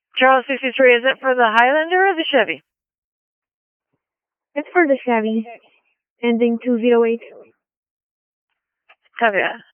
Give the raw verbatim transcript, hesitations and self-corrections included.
Charles sixty-three, is it for the Highlander or the Chevy? It's for the Chevy. Ending two zero eight. Copy that.